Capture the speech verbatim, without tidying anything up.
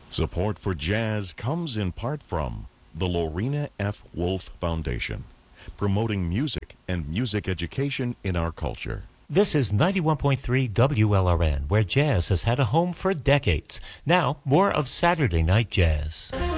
Support for jazz comes in part from the Lorena F. Wolf Foundation, promoting music and music education in our culture. This is ninety-one point three W L R N, where jazz has had a home for decades. Now, more of Saturday Night Jazz.